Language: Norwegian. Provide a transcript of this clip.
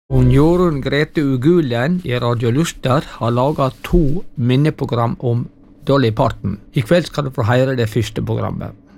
Og Jorunn Grete Ugulen i Radio Luster har laget 2 minneprogram om Dolly Parton. I kveld skal du få høre det første programmet.